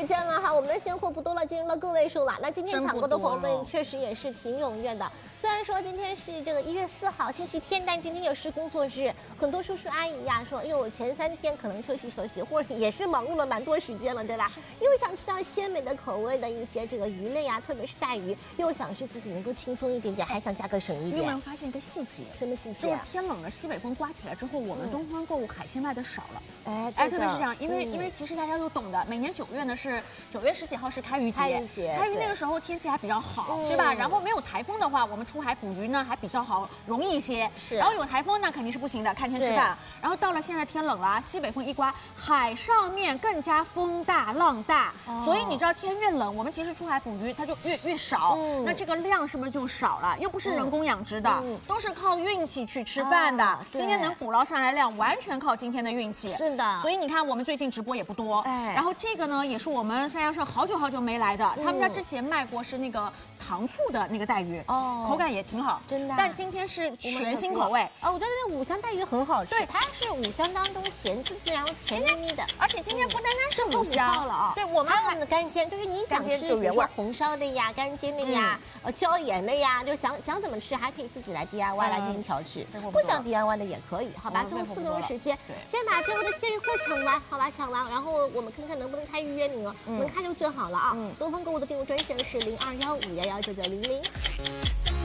时间了哈，我们的现货不多了，进入了个位数了。那今天抢购的朋友们确实也是挺踊跃的。虽然说今天是这个1月4号星期天，但今天也是工作日，很多叔叔阿姨呀说，哎呦，前3天可能休息休息，或者也是忙碌了蛮多时间了，对吧？又想吃到鲜美的口味的一些这个鱼类啊，特别是带鱼，又想是自己能够轻松一点点，还想价格省一点。 你有没有发现一个细节？ 什么细节？ 就是天冷了，西北风刮起来之后，我们东方购物海鲜卖的少了。 哎， 特别是这样，因为其实大家都懂的，每年9月呢是9月10几号是开渔节，开渔那个时候天气还比较好，对吧？然后没有台风的话，我们出海捕鱼呢还比较好，容易一些。是，然后有台风那肯定是不行的，看天吃饭。然后到了现在天冷了，西北风一刮，海上面更加风大浪大，所以你知道天越冷，我们其实出海捕鱼它就越少，那这个量是不是就少了？又不是人工养殖的，都是靠运气去吃饭的。今天能捕捞上来量，完全靠今天的运气。是的，所以你看我们最近直播也不多，然后这个呢也是我们山药社好久没来的，他们家之前卖过是那个糖醋的那个带鱼，口感也挺好，真的。但今天是全新口味哦，我觉得那五香带鱼很好吃，对，它是五香当中咸滋滋，然后甜蜜蜜的， 而且今天不单单是五香了啊， 对，我们还有我们的干煎，就是你想吃，比如说红烧的呀、干煎的呀、椒盐的呀，就想怎么吃，还可以自己来 DIY 来进行调制，不想 DIY 的也可以，好吧？最后4分钟时间，先把最后的蟹肉货抢完，好吧？抢完，然后我们看看能不能开预约名额，能开就最好了啊！东方购物的订购专线是0215119900。